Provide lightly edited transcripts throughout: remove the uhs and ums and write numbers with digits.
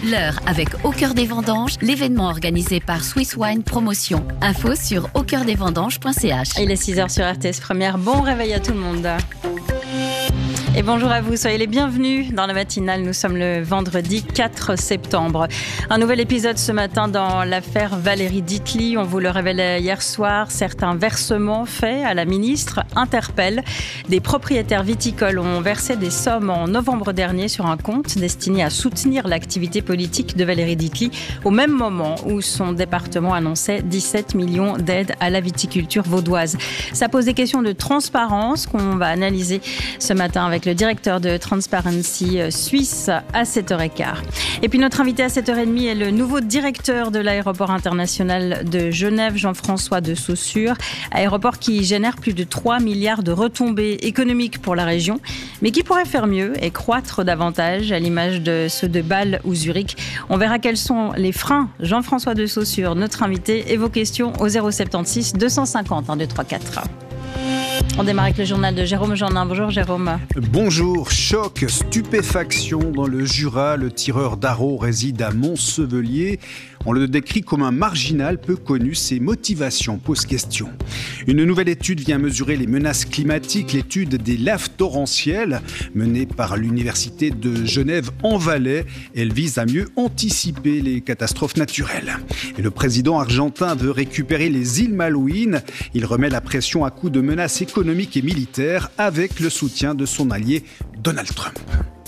L'heure avec Au Cœur des Vendanges, l'événement organisé par Swiss Wine Promotion. Info sur aucoeurdesvendanges.ch. Il est 6h sur RTS Première. Bon réveil à tout le monde. Et bonjour à vous, soyez les bienvenus dans la matinale. Nous sommes le vendredi 4 septembre. Un nouvel épisode ce matin dans l'affaire Valérie Ditli. On vous le révélait hier soir. Certains versements faits à la ministre interpellent. Des propriétaires viticoles ont versé des sommes en novembre dernier sur un compte destiné à soutenir l'activité politique de Valérie Ditli au même moment où son département annonçait 17 millions d'aides à la viticulture vaudoise. Ça pose des questions de transparence qu'on va analyser ce matin avec le directeur de Transparency Suisse à 7h15. Et puis notre invité à 7h30 est le nouveau directeur de l'aéroport international de Genève, Jean-François de Saussure. Aéroport qui génère plus de 3 milliards de retombées économiques pour la région, mais qui pourrait faire mieux et croître davantage à l'image de ceux de Bâle ou Zurich. On verra quels sont les freins. Jean-François de Saussure, notre invité, et vos questions au 076 250 1234. On démarre avec le journal de Jérôme Jeannin. Bonjour Jérôme. Bonjour. Choc, stupéfaction dans le Jura. Le tireur d'Arreau réside à Montsevelier. On le décrit comme un marginal peu connu. Ses motivations posent question. Une nouvelle étude vient mesurer les menaces climatiques. L'étude des laves torrentielles menée par l'Université de Genève en Valais. Elle vise à mieux anticiper les catastrophes naturelles. Et le président argentin veut récupérer les îles Malouines. Il remet la pression à coups de menaces économiques et militaires avec le soutien de son allié Donald Trump.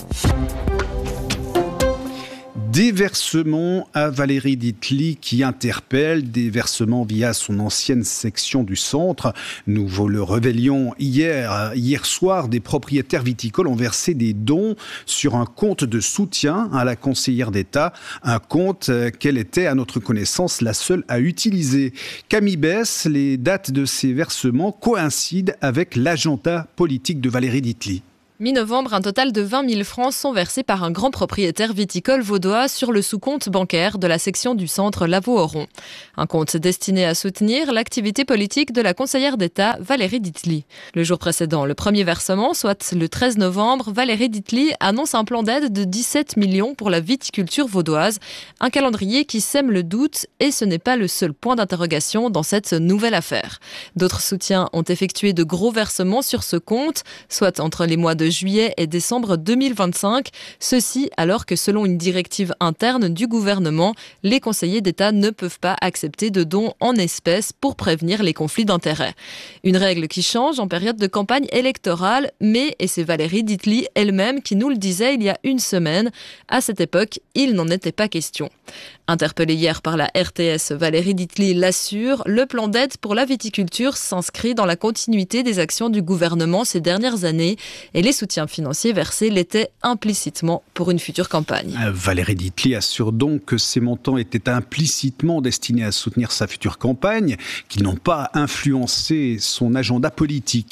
Des versements à Valérie Ditli qui interpelle, des versements via son ancienne section du centre. Nous vous le révélions hier soir, des propriétaires viticoles ont versé des dons sur un compte de soutien à la conseillère d'État, un compte qu'elle était, à notre connaissance, la seule à utiliser. Camille Bess, les dates de ces versements coïncident avec l'agenda politique de Valérie Ditli. Mi-novembre, un total de 20 000 francs sont versés par un grand propriétaire viticole vaudois sur le sous-compte bancaire de la section du centre Lavaux-Oron. Un compte destiné à soutenir l'activité politique de la conseillère d'État Valérie Ditli. Le jour précédent, le premier versement, soit le 13 novembre, Valérie Ditli annonce un plan d'aide de 17 millions pour la viticulture vaudoise. Un calendrier qui sème le doute et ce n'est pas le seul point d'interrogation dans cette nouvelle affaire. D'autres soutiens ont effectué de gros versements sur ce compte, soit entre les mois de juillet et décembre 2025. Ceci alors que selon une directive interne du gouvernement, les conseillers d'État ne peuvent pas accepter de dons en espèces pour prévenir les conflits d'intérêts. Une règle qui change en période de campagne électorale, mais, et c'est Valérie Ditli elle-même qui nous le disait il y a une semaine, à cette époque, il n'en était pas question. Interpellée hier par la RTS, Valérie Ditli l'assure, le plan d'aide pour la viticulture s'inscrit dans la continuité des actions du gouvernement ces dernières années et les soutiens financiers versés l'étaient implicitement pour une future campagne. Valérie Ditli assure donc que ces montants étaient implicitement destinés à soutenir sa future campagne, qu'ils n'ont pas influencé son agenda politique.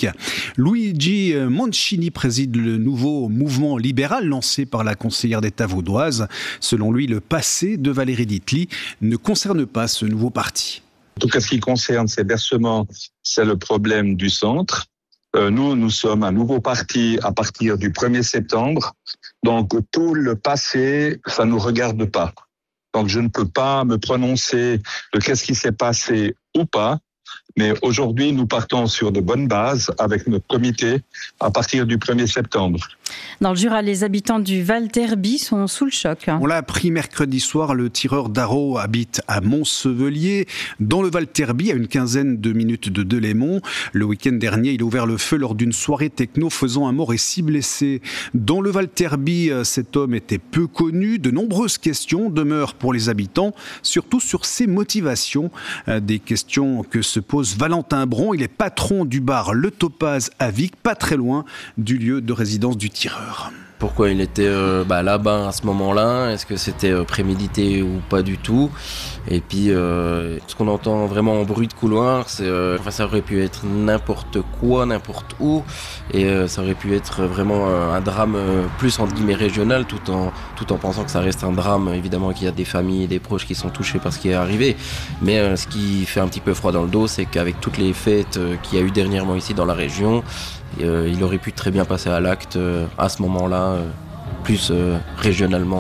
Luigi Mancini préside le nouveau mouvement libéral lancé par la conseillère d'État vaudoise. Selon lui, le passé de Valérie Ditli ne concerne pas ce nouveau parti. En tout cas, ce qui concerne ces versements, c'est le problème du centre. Nous sommes un nouveau parti à partir du 1er septembre. Donc, tout le passé, ça ne nous regarde pas. Donc, je ne peux pas me prononcer de qu'est-ce qui s'est passé ou pas. Mais aujourd'hui, nous partons sur de bonnes bases avec notre comité à partir du 1er septembre. Dans le Jura, les habitants du Val Terby sont sous le choc. On l'a appris mercredi soir, le tireur d'Arreau habite à Montsevelier, dans le Val Terby, à une quinzaine de minutes de Delémont. Le week-end dernier, il a ouvert le feu lors d'une soirée techno, faisant un mort et 6 blessés. Dans le Val Terby, cet homme était peu connu. De nombreuses questions demeurent pour les habitants, surtout sur ses motivations. Des questions que se pose Valentin Bron. Il est patron du bar Le Topaz à Vic, pas très loin du lieu de résidence du tireur. Pourquoi il était là-bas à ce moment-là? Est-ce que c'était prémédité ou pas du tout? Et puis, ce qu'on entend vraiment en bruit de couloir, c'est ça aurait pu être n'importe quoi, n'importe où, et ça aurait pu être vraiment un drame plus entre guillemets régional, tout en pensant que ça reste un drame. Évidemment qu'il y a des familles et des proches qui sont touchés par ce qui est arrivé, mais ce qui fait un petit peu froid dans le dos, c'est qu'avec toutes les fêtes qu'il y a eu dernièrement ici dans la région, il aurait pu très bien passer à l'acte à ce moment-là, plus régionalement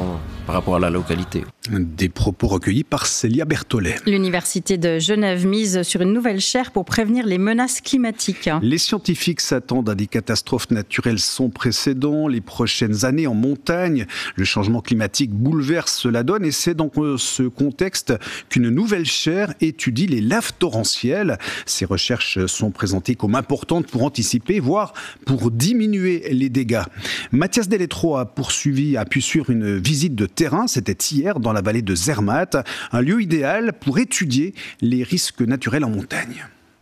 par rapport à la localité. Des propos recueillis par Célia Berthollet. L'Université de Genève mise sur une nouvelle chaire pour prévenir les menaces climatiques. Les scientifiques s'attendent à des catastrophes naturelles sans précédent les prochaines années en montagne. Le changement climatique bouleverse la donne et c'est dans ce contexte qu'une nouvelle chaire étudie les laves torrentielles. Ces recherches sont présentées comme importantes pour anticiper, voire pour diminuer les dégâts. Mathias Deletro a pu suivre une visite de terrain, c'était hier dans la vallée de Zermatt, un lieu idéal pour étudier les risques naturels en montagne.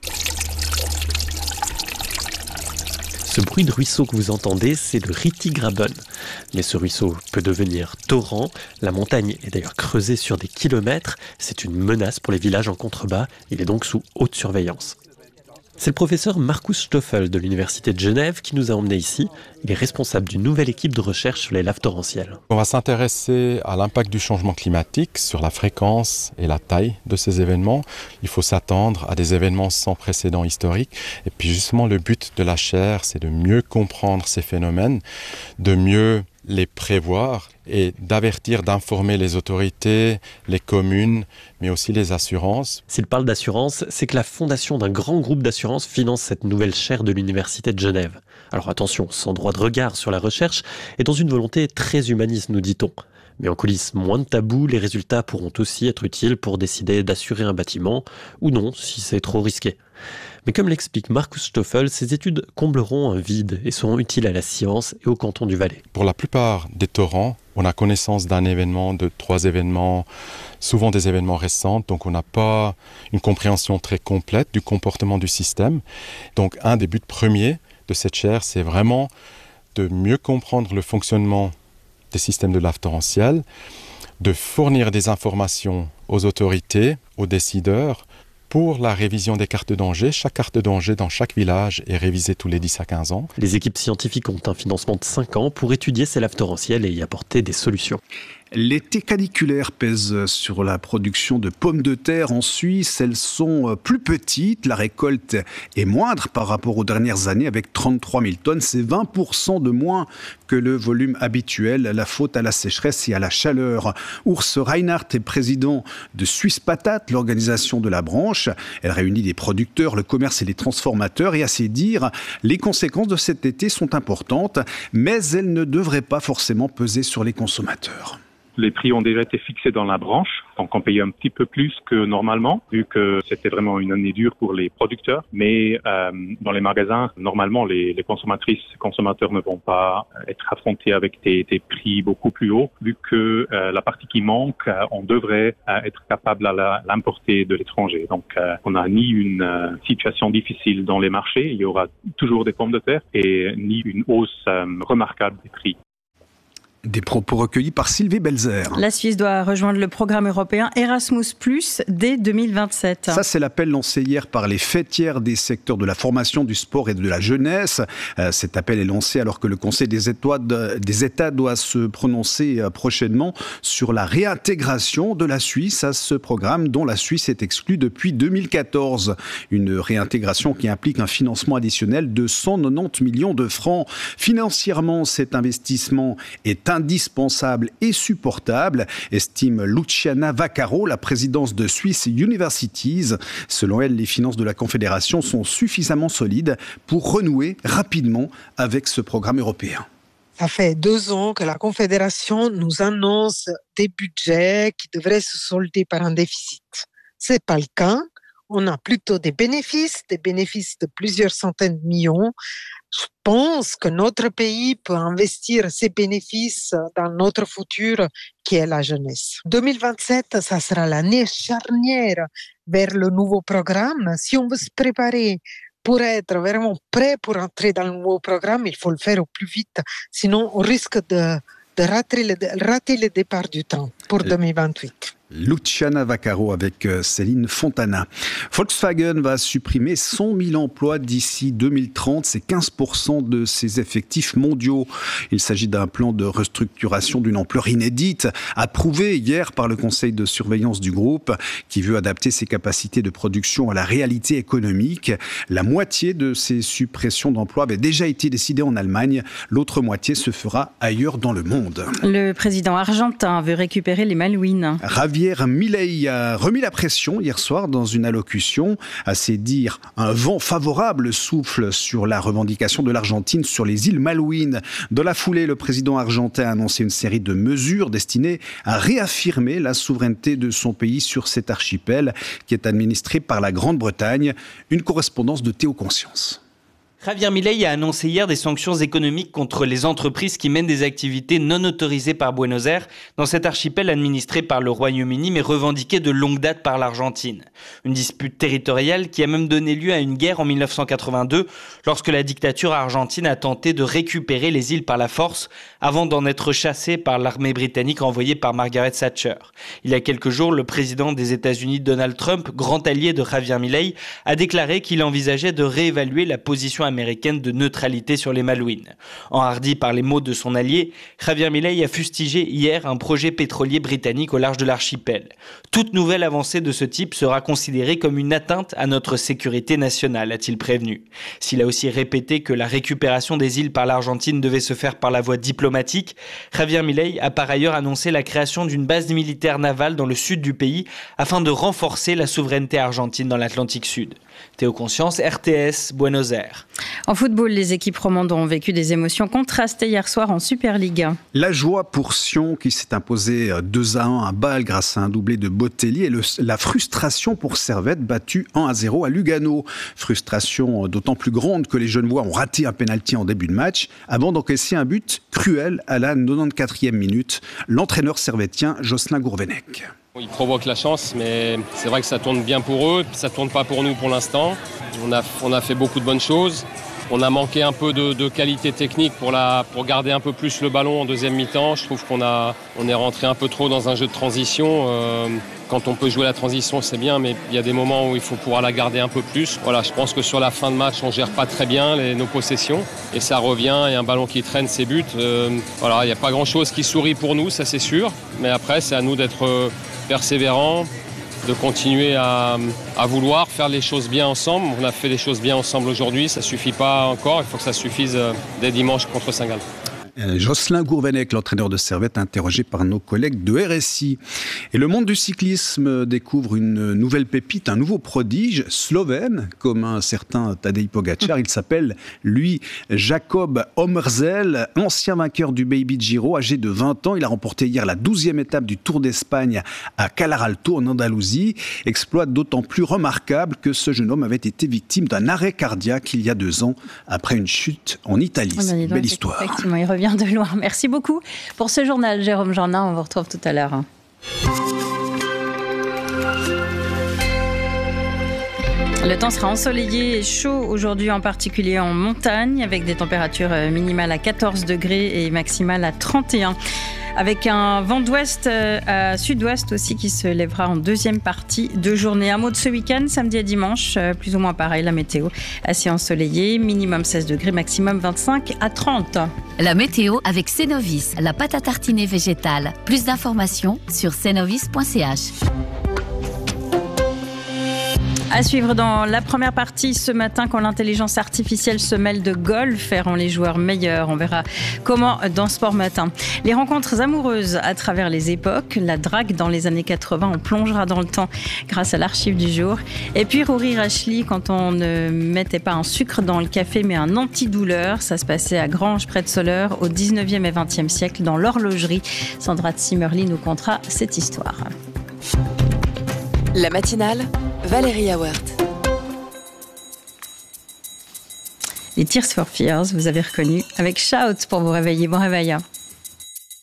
Ce bruit de ruisseau que vous entendez, c'est le Rittigraben. Mais ce ruisseau peut devenir torrent. La montagne est d'ailleurs creusée sur des kilomètres. C'est une menace pour les villages en contrebas. Il est donc sous haute surveillance. C'est le professeur Markus Stoffel de l'Université de Genève qui nous a emmenés ici. Il est responsable d'une nouvelle équipe de recherche sur les laves torrentielles. On va s'intéresser à l'impact du changement climatique sur la fréquence et la taille de ces événements. Il faut s'attendre à des événements sans précédent historique. Et puis justement, le but de la chaire, c'est de mieux comprendre ces phénomènes, de mieux les prévoir et d'avertir, d'informer les autorités, les communes, mais aussi les assurances. S'il parle d'assurance, c'est que la fondation d'un grand groupe d'assurance finance cette nouvelle chaire de l'Université de Genève. Alors attention, sans droit de regard sur la recherche et dans une volonté très humaniste, nous dit-on. Mais en coulisses moins de tabous, les résultats pourront aussi être utiles pour décider d'assurer un bâtiment ou non si c'est trop risqué. Mais comme l'explique Markus Stoffel, ces études combleront un vide et seront utiles à la science et au canton du Valais. Pour la plupart des torrents, on a connaissance d'un événement, de 3 événements, souvent des événements récents, donc on n'a pas une compréhension très complète du comportement du système. Donc un des buts premiers de cette chaire, c'est vraiment de mieux comprendre le fonctionnement des systèmes de lave torrentielle, de fournir des informations aux autorités, aux décideurs, pour la révision des cartes de danger. Chaque carte de danger dans chaque village est révisée tous les 10 à 15 ans. Les équipes scientifiques ont un financement de 5 ans pour étudier ces laves torrentielles et y apporter des solutions. L'été caniculaire pèse sur la production de pommes de terre en Suisse. Elles sont plus petites, la récolte est moindre par rapport aux dernières années avec 33 000 tonnes. C'est 20% de moins que le volume habituel. La faute à la sécheresse et à la chaleur. Urs Reinhardt est président de Suisse Patate, l'organisation de la branche. Elle réunit les producteurs, le commerce et les transformateurs. Et à ses dires, les conséquences de cet été sont importantes, mais elles ne devraient pas forcément peser sur les consommateurs. Les prix ont déjà été fixés dans la branche, donc on paye un petit peu plus que normalement, vu que c'était vraiment une année dure pour les producteurs. Mais dans les magasins, normalement, les consommatrices et consommateurs ne vont pas être affrontés avec des prix beaucoup plus hauts, vu que la partie qui manque, on devrait être capable à l'importer de l'étranger. Donc on n'a ni une situation difficile dans les marchés, il y aura toujours des pommes de terre, et ni une hausse remarquable des prix. Des propos recueillis par Sylvie Belzer. La Suisse doit rejoindre le programme européen Erasmus+, dès 2027. Ça, c'est l'appel lancé hier par les fêtières des secteurs de la formation, du sport et de la jeunesse. Cet appel est lancé alors que le Conseil des États doit se prononcer prochainement sur la réintégration de la Suisse à ce programme dont la Suisse est exclue depuis 2014. Une réintégration qui implique un financement additionnel de 190 millions de francs. Financièrement, cet investissement est indispensable et supportable, estime Luciana Vaccaro, la présidence de Swiss Universities. Selon elle, les finances de la Confédération sont suffisamment solides pour renouer rapidement avec ce programme européen. Ça fait 2 ans que la Confédération nous annonce des budgets qui devraient se solder par un déficit. C'est pas le cas. On a plutôt des bénéfices de plusieurs centaines de millions. Je pense que notre pays peut investir ces bénéfices dans notre futur, qui est la jeunesse. 2027, ça sera l'année charnière vers le nouveau programme. Si on veut se préparer pour être vraiment prêt pour entrer dans le nouveau programme, il faut le faire au plus vite. Sinon, on risque de rater le départ du train pour 2028. Luciana Vaccaro avec Céline Fontana. Volkswagen va supprimer 100 000 emplois d'ici 2030, c'est 15% de ses effectifs mondiaux. Il s'agit d'un plan de restructuration d'une ampleur inédite, approuvé hier par le conseil de surveillance du groupe, qui veut adapter ses capacités de production à la réalité économique. La moitié de ces suppressions d'emplois avait déjà été décidée en Allemagne, l'autre moitié se fera ailleurs dans le monde. Le président argentin veut récupérer les Malouines. Javier Milei a remis la pression hier soir dans une allocution. À ses dires, un vent favorable souffle sur la revendication de l'Argentine sur les îles Malouines. Dans la foulée, le président argentin a annoncé une série de mesures destinées à réaffirmer la souveraineté de son pays sur cet archipel qui est administré par la Grande-Bretagne. Une correspondance de Théo Conscience. Javier Milei a annoncé hier des sanctions économiques contre les entreprises qui mènent des activités non autorisées par Buenos Aires dans cet archipel administré par le Royaume-Uni mais revendiqué de longue date par l'Argentine. Une dispute territoriale qui a même donné lieu à une guerre en 1982 lorsque la dictature argentine a tenté de récupérer les îles par la force avant d'en être chassée par l'armée britannique envoyée par Margaret Thatcher. Il y a quelques jours, le président des États-Unis Donald Trump, grand allié de Javier Milei, a déclaré qu'il envisageait de réévaluer la position américaine de neutralité sur les Malouines. Enhardi par les mots de son allié, Javier Milei a fustigé hier un projet pétrolier britannique au large de l'archipel. Toute nouvelle avancée de ce type sera considérée comme une atteinte à notre sécurité nationale, a-t-il prévenu. S'il a aussi répété que la récupération des îles par l'Argentine devait se faire par la voie diplomatique, Javier Milei a par ailleurs annoncé la création d'une base militaire navale dans le sud du pays afin de renforcer la souveraineté argentine dans l'Atlantique Sud. Théo Conscience, RTS, Buenos Aires. En football, les équipes romandes ont vécu des émotions contrastées hier soir en Superliga. La joie pour Sion qui s'est imposé 2-1 à Bâle grâce à un doublé de Botelli et la frustration pour Servette battue 1-0 à Lugano. Frustration d'autant plus grande que les Genevois ont raté un pénalty en début de match avant d'encaisser un but cruel à la 94e minute. L'entraîneur servettien Jocelyn Gourvenec. Ils provoquent la chance, mais c'est vrai que ça tourne bien pour eux. Ça tourne pas pour nous pour l'instant. On a fait beaucoup de bonnes choses. On a manqué un peu de qualité technique pour garder un peu plus le ballon en deuxième mi-temps. Je trouve qu'on est rentré un peu trop dans un jeu de transition. Quand on peut jouer la transition, c'est bien, mais il y a des moments où il faut pouvoir la garder un peu plus. Voilà, je pense que sur la fin de match, on gère pas très bien nos possessions. Et ça revient, et un ballon qui traîne ses buts. Voilà, il n'y a pas grand-chose qui sourit pour nous, ça c'est sûr. Mais après, c'est à nous d'être persévérants, de continuer à vouloir faire les choses bien ensemble. On a fait les choses bien ensemble aujourd'hui, ça ne suffit pas encore, il faut que ça suffise dès dimanche contre Saint-Gall. Jocelyn Gourvenec, l'entraîneur de Servette, interrogé par nos collègues de RSI. Et le monde du cyclisme découvre une nouvelle pépite, un nouveau prodige slovène, comme un certain Tadej Pogačar. Il s'appelle, lui, Jakob Omerzel, ancien vainqueur du Baby Giro, âgé de 20 ans. Il a remporté hier la 12e étape du Tour d'Espagne à Calaralto, en Andalousie. Exploit d'autant plus remarquable que ce jeune homme avait été victime d'un arrêt cardiaque il y a 2 ans, après une chute en Italie. C'est une belle histoire. Effectivement, il revient de loin. Merci beaucoup pour ce journal, Jérôme Jeannin. On vous retrouve tout à l'heure. Le temps sera ensoleillé et chaud aujourd'hui, en particulier en montagne, avec des températures minimales à 14 degrés et maximales à 31. Avec un vent d'ouest à sud-ouest aussi qui se lèvera en deuxième partie de journée. Un mot de ce week-end, samedi et dimanche, plus ou moins pareil, la météo assez ensoleillée, minimum 16 degrés, maximum 25 à 30. La météo avec Cenovis, la pâte à tartiner végétale. Plus d'informations sur cenovis.ch. À suivre dans la première partie ce matin, quand l'intelligence artificielle se mêle de golf, feront les joueurs meilleurs. On verra comment dans Sport Matin. Les rencontres amoureuses à travers les époques, la drague dans les années 80, on plongera dans le temps grâce à l'archive du jour. Et puis Rory Rachley, quand on ne mettait pas un sucre dans le café mais un antidouleur, ça se passait à Granges près de Soleure au 19e et 20e siècle dans l'horlogerie. Sandra Zimmerli nous contera cette histoire. La matinale, Valérie Awert. Les Tears for Fears, vous avez reconnu, avec Shout pour vous réveiller. Bon réveil.